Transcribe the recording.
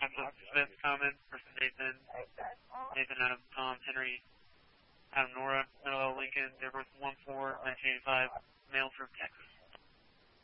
Smith comment for Nathan. Nathan Adam Tom Henry Adam Nora Middle Lincoln. They're both 1-4 1985. Mail from Texas.